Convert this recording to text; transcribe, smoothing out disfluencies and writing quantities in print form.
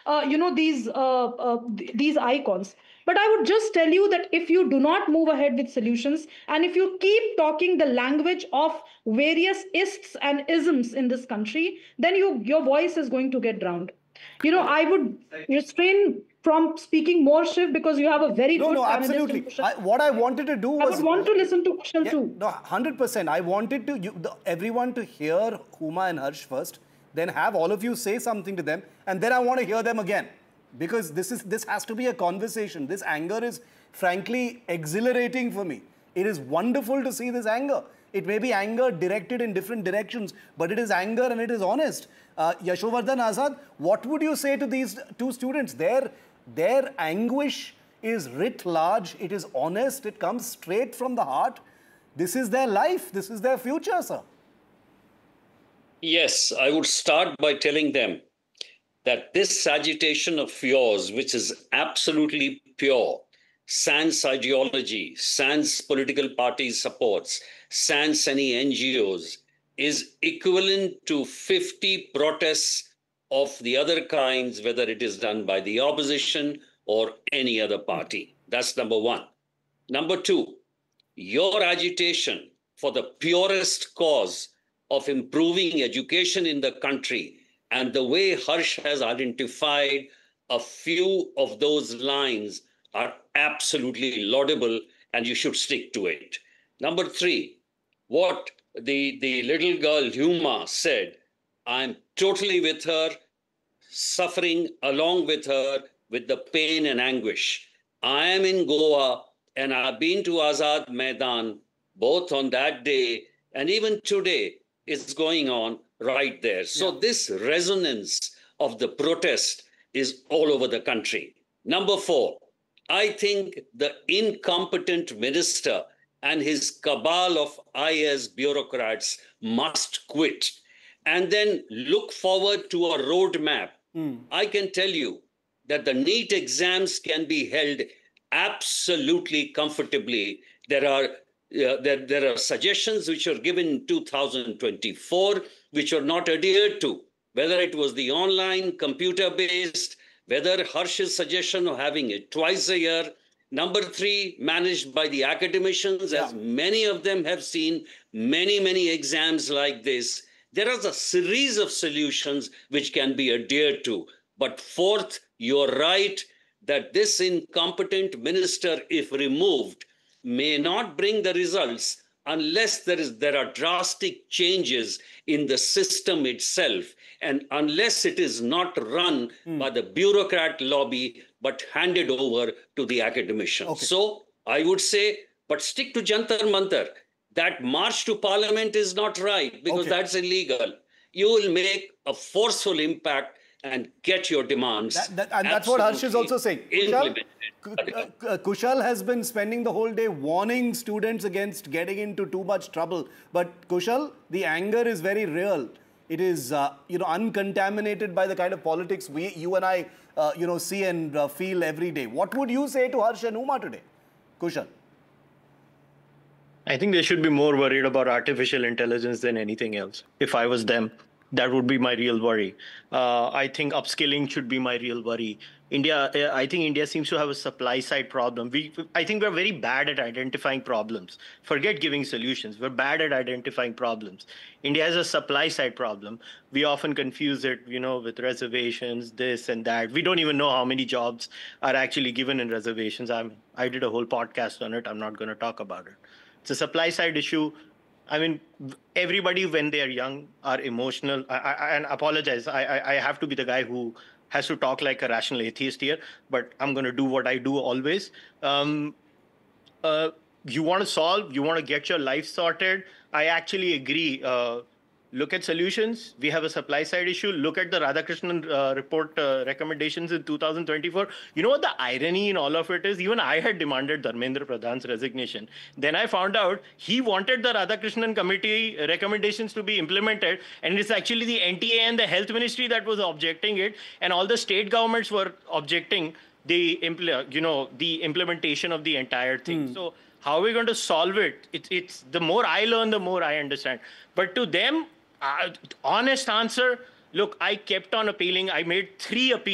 these icons. But I would just tell you that if you do not move ahead with solutions, and if you keep talking the language of various ists and isms in this country, then your voice is going to get drowned. I would restrain from speaking more, Shiv, because you have a very No, good no, panelist in absolutely. Kushal. What I wanted to do I was... would want to listen to Kushal Yeah, too. no, 100%. I wanted everyone to hear Huma and Harsh first, then have all of you say something to them, and then I want to hear them again. Because this has to be a conversation. This anger is frankly exhilarating for me. It is wonderful to see this anger. It may be anger directed in different directions, but it is anger and it is honest. Yashovardhan Azad, what would you say to these two students? Their anguish is writ large, it is honest, it comes straight from the heart. This is their life, this is their future, sir. Yes, I would start by telling them that this agitation of yours, which is absolutely pure, sans ideology, sans political party supports, sans any NGOs, is equivalent to 50 protests of the other kinds, whether it is done by the opposition or any other party. That's number one. Number two, your agitation for the purest cause of improving education in the country, and the way Harsh has identified a few of those lines, are absolutely laudable, and you should stick to it. Number three, what the little girl Huma said, I'm totally with her, suffering along with her with the pain and anguish. I am in Goa and I've been to Azad Maidan both on that day and even today. It's going on right there. So this resonance of the protest is all over the country. Number four, I think the incompetent minister and his cabal of IS bureaucrats must quit and then look forward to a roadmap. I can tell you that the NEET exams can be held absolutely comfortably. There are suggestions which were given in 2024 which are not adhered to, whether it was the online computer-based, whether Harsh's suggestion of having it twice a year. Number three, managed by the academicians, as many of them have seen many exams like this. There is a series of solutions which can be adhered to. But fourth, you're right that this incompetent minister, if removed, may not bring the results unless there are drastic changes in the system itself, and unless it is not run by the bureaucrat lobby, but handed over to the academicians. Okay. So I would say, but stick to Jantar Mantar. That march to parliament is not right, because that's illegal. You will make a forceful impact and get your demands. And that's what Harsh is also saying. Kushal has been spending the whole day warning students against getting into too much trouble. But Kushal, the anger is very real. It is, uncontaminated by the kind of politics you and I, see and feel every day. What would you say to Harsh and Huma today, Kushal? I think they should be more worried about artificial intelligence than anything else. If I was them, that would be my real worry. I think upskilling should be my real worry. I think India seems to have a supply side problem. I think we're very bad at identifying problems. Forget giving solutions. We're bad at identifying problems. India has a supply side problem. We often confuse it, with reservations, this and that. We don't even know how many jobs are actually given in reservations. I did a whole podcast on it. I'm not going to talk about it. It's a supply side issue. I mean, everybody, when they are young, are emotional. I apologize. I have to be the guy who has to talk like a rational atheist here, but I'm going to do what I do always. You want to solve, you want to get your life sorted. I actually agree. Look at solutions. We have a supply side issue. Look at the Radhakrishnan report recommendations in 2024. You know what the irony in all of it is? Even I had demanded Dharmendra Pradhan's resignation. Then I found out he wanted the Radhakrishnan committee recommendations to be implemented, and it's actually the NTA and the health ministry that was objecting it, and all the state governments were objecting the implementation of the entire thing. So how are we going to solve it? It's the more I learn, the more I understand. But to them, honest answer, look, I kept on appealing. I made 3 appeals.